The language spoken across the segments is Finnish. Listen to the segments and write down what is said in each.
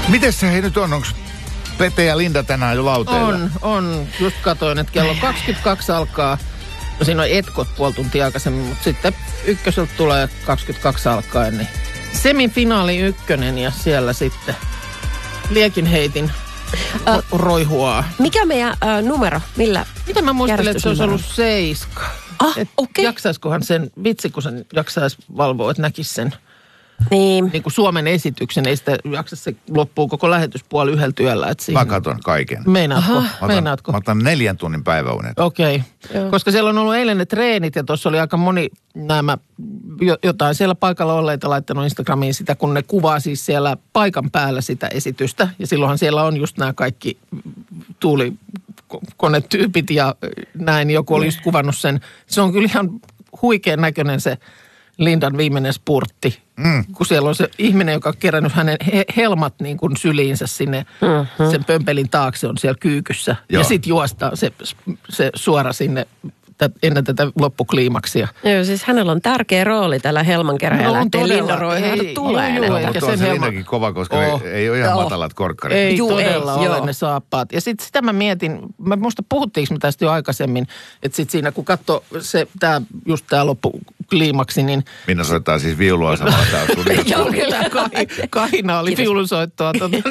Mites se hei nyt on? Onko Pete ja Linda tänään jo lauteilla? On. Just katoin, että kello 22 alkaa. No siinä on etkot puoli tuntia aikaisemmin, mutta sitten ykköseltä tulee 22 alkaen. Niin semifinaali 1 ja siellä sitten liekinheitin roihuaa. Mikä meidän numero? Mitä mä muistelin, että se olisi ollut 7. Okei. Jaksaiskohan sen, vitsi kun sen jaksaisi valvoa, että näkisi sen. Niin kuin Suomen esityksen, ei sitä jaksa se loppuu koko lähetys 1:30 yöllä. Mä katon kaiken. Meinaatko? Mä otan 4 tunnin päiväunet. Okei. Koska siellä on ollut eilen ne treenit ja tuossa oli aika moni jotain siellä paikalla olleita laittanut Instagramiin sitä, kun ne kuvaa siis siellä paikan päällä sitä esitystä. Ja silloinhan siellä on just nämä kaikki tuulikonetyypit ja näin. Joku oli just kuvannut sen. Se on kyllä ihan huikean näköinen se Lindan viimeinen spurtti, kun siellä on se ihminen, joka on kerännyt hänen helmat niin kuin syliinsä sinne sen pömpelin taakse, on siellä kyykyssä. Joo. Ja sitten juostaa se suora sinne ennen tätä loppukliimaksia. Joo, siis hänellä on tärkeä rooli tällä helmankeräjällä, ettei Linda roihahda tulee. Mutta on se Lindakin kova, koska ei ole ihan matalat korkkarit. Ei todella ole ne saappaat. Ja sitten sitä mä mietin, musta puhuttiinko me tästä jo aikaisemmin, että sitten siinä kun katsoo just tämä loppukliimaksi, niin... Minna soittaa siis viulua samalla täällä studiossa. Joo, Kahina oli viulunsoittoa.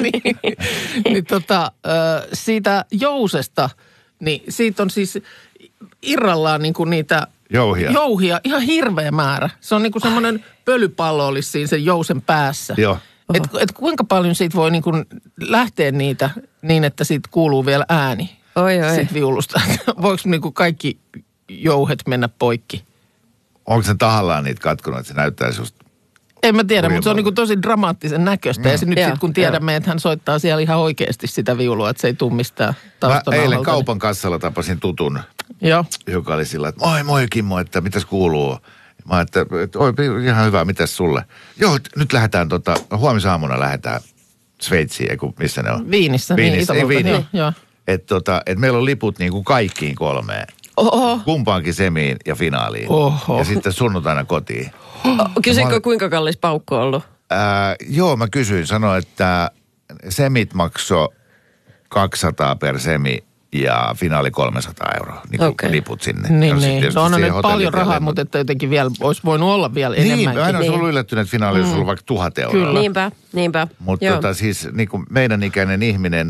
Siitä jousesta, niin siitä on siis... irrallaan niinku niitä jouhia ihan hirveä määrä. Se on niinku semmoinen pölypallo olisi siinä sen jousen päässä. Joo. Et kuinka paljon siitä voi niinku lähteä niitä niin, että siitä kuuluu vielä ääni. Oi. Siitä viulusta. Voiko niinku kaikki jouhet mennä poikki? Onko se tahallaan niitä katkonut, että se näyttäisi just... En mä tiedä, mutta se on niinku tosi dramaattisen näköistä. Ja se nyt sitten kun tiedämme, että hän soittaa siellä ihan oikeasti sitä viulua, että se ei tummistaa taustana. Mä eilen kaupan kassalla tapasin tutun, joka oli sillä, että moi Kimmo, että mitäs kuuluu? Mä että oi ihan hyvä, mitäs sulle? Joo, nyt lähdetään huomisaamuna lähdetään Sveitsiin, missä ne on? Viinissä. Viinissä. Joo. Että meillä on liput niinku kaikkiin 3. Oho. Kumpaankin semiin ja finaaliin. Oho. Ja sitten sunnuntaina kotiin. Kysyinkö kuinka kallis paukku on ollut? Joo, mä kysyin. Sanoin, että semit maksoi 200 per semi ja finaali 300 €. Niin liput sinne. Niin. No on nyt paljon rahaa, mutta että jotenkin vielä olisi voinut olla vielä enemmänkin. Niin, aina olisi ollut yllättynyt, että finaali olisi ollut vaikka 1 000 €. Kyllä. Niinpä. Mutta siis niin kuin meidän ikäinen ihminen,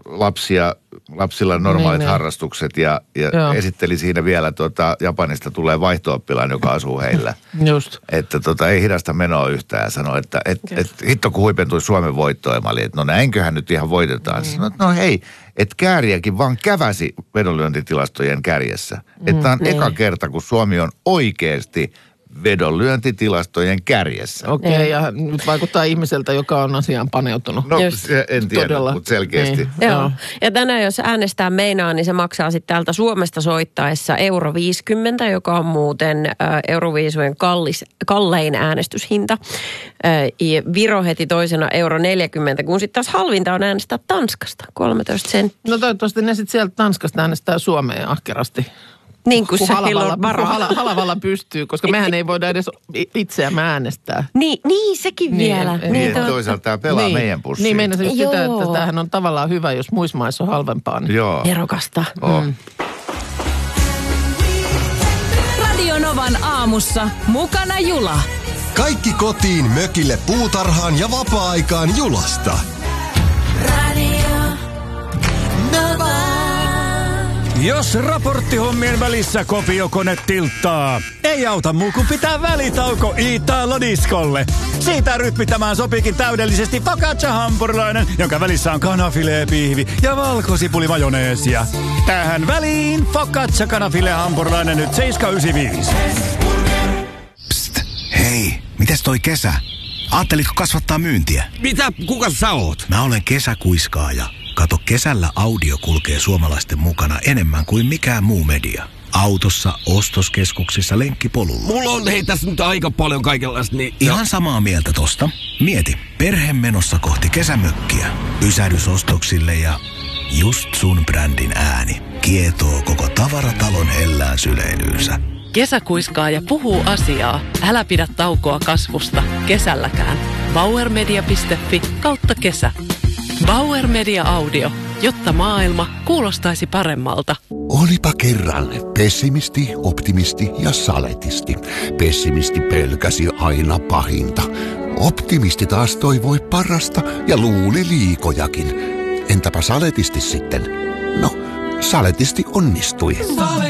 lapsilla normaalit harrastukset ja esitteli siinä vielä Japanista tulee vaihto-oppilaan, joka asuu heillä. Just. Että ei hidasta menoa yhtään ja sanoi, että hitto kun huipentui Suomen voittoon. Mä olin, että no näinköhän nyt ihan voitetaan. Sanoi, että no hei, että kääriäkin vaan käväsi vedonlyöntitilastojen kärjessä. Että on eka kerta, kun Suomi on oikeasti vedonlyöntitilastojen kärjessä. Okei, ja nyt vaikuttaa ihmiseltä, joka on asiaan paneutunut. No en tiedä, todella. Mutta selkeästi. Niin. Joo. Ja tänään jos äänestää meinaa, niin se maksaa sitten täältä Suomesta soittaessa €50, joka on muuten Euroviisujen kallein äänestyshinta. Viro heti toisena €40, kun sitten taas halvinta on äänestää Tanskasta, 13 senttiä. No toivottavasti ne sitten sieltä Tanskasta äänestää Suomeen ahkerasti. Niin kuin se Halavalla pystyy, koska mehän ei voida edes itseämme äänestää. Niin sekin vielä. Niin, toisaalta tämä pelaa meidän pussiin. Niin, meinasin just sitä, että tämähän on tavallaan hyvä, jos muissa maissa on halvempaa. Niin. Joo. Nerokasta. Radio Novan aamussa mukana Jula. Kaikki kotiin, mökille, puutarhaan ja vapaa-aikaan Julasta. Jos raporttihommien välissä kopiokone tilttaa, ei auta muu kuin pitää välitauko Italo-diskolle. Siitä rytmittämään sopiikin täydellisesti focaccia-hampurilainen, jonka välissä on kanafilee-pihvi ja valkosipuli-majoneesia. Tähän väliin focaccia-kanafilee-hampurilainen nyt 7,95. Psst, hei, mites toi kesä? Aattelitko kasvattaa myyntiä? Mitä? Kuka sä oot? Mä olen kesäkuiskaaja. Kato, kesällä audio kulkee suomalaisten mukana enemmän kuin mikään muu media. Autossa, ostoskeskuksissa, lenkkipolulla. Mulla on tässä nyt aika paljon kaikenlaista, niin... Ihan samaa mieltä tosta. Mieti, perhe menossa kohti kesämökkiä. Pysähdysostoksille ja just sun brändin ääni kietoo koko tavaratalon hellään syleilyynsä. Kesäkuiskaaja puhuu asiaa. Älä pidä taukoa kasvusta kesälläkään. Bauermedia.fi/kesä. Bauer Media Audio, jotta maailma kuulostaisi paremmalta. Olipa kerran pessimisti, optimisti ja saletisti. Pessimisti pelkäsi aina pahinta. Optimisti taas toivoi parasta ja luuli liikojakin. Entäpä saletisti sitten? No, saletisti onnistui.